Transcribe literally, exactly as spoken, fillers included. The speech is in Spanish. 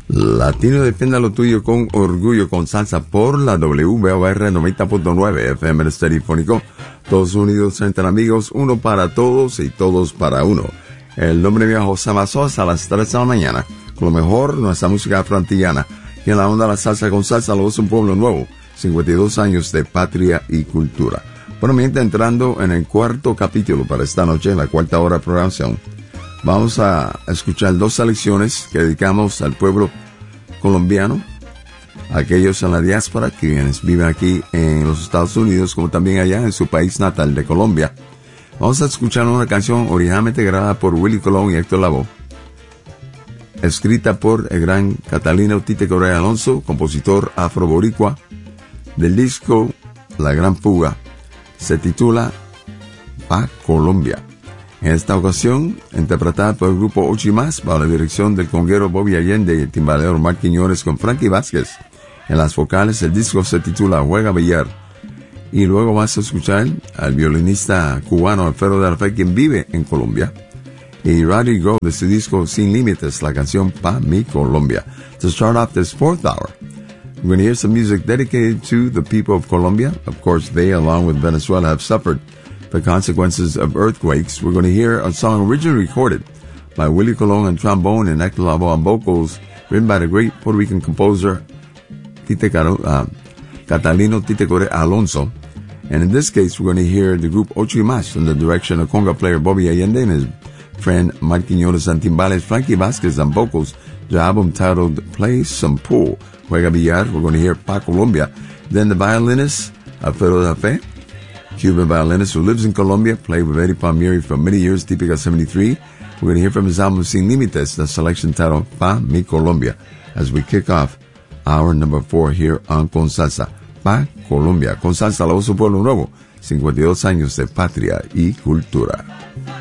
Latino, defienda lo tuyo con orgullo, con salsa por la W B O R noventa punto nueve F M Estereofónico. Todos unidos entre amigos, uno para todos y todos para uno. El nombre mío es José Mazos, a las tres de la mañana, con lo mejor nuestra música afroantillana. Y en la onda la salsa con salsa lo es un pueblo nuevo, cincuenta y dos años de patria y cultura. Bueno, mientras entrando en el cuarto capítulo para esta noche, la cuarta hora de programación, vamos a escuchar dos selecciones que dedicamos al pueblo colombiano, aquellos en la diáspora, quienes viven aquí en los Estados Unidos, como también allá en su país natal de Colombia. Vamos a escuchar una canción originalmente grabada por Willie Colón y Héctor Lavoe, escrita por el gran Catalino Tite Correa Alonso, compositor afroboricua, del disco La Gran Fuga. Se titula Pa' Colombia. En esta ocasión, interpretada por el grupo Ocho y Más, bajo la dirección del conguero Bobby Allende y el timbalero Mark Quiñones con Frankie Vázquez. En las vocales, el disco se titula Juega Billar. Y luego vas a escuchar al violinista cubano Alfredo de la Fe, quien vive en Colombia. Y Ready Go de su disco Sin Límites, la canción Pa' Mi Colombia. To start off this fourth hour, we're going to hear some music dedicated to the people of Colombia. Of course, they, along with Venezuela, have suffered the consequences of earthquakes. We're going to hear a song originally recorded by Willie Colón on trombone and Héctor Lavoe on vocals, written by the great Puerto Rican composer Tite Caro, uh, Catalino Tite Correa Alonso. And in this case, we're going to hear the group Ocho y Más under the direction of conga player Bobby Allende and his friend Mark Quiñones on timbales, Frankie Vázquez on vocals, the album titled Play Some Pool, Juega Billar. We're going to hear Pa' Colombia. Then the violinist, Alfredo de la Fe, Cuban violinist who lives in Colombia, played with Eddie Palmieri for many years, Típica seventy-three. We're going to hear from his album Sin Límites, the selection titled Pa' Mi Colombia, as we kick off hour number four here on Con Salsa. Pa' Colombia. Con Salsa, la voz de un pueblo nuevo, cincuenta y dos años de patria y cultura.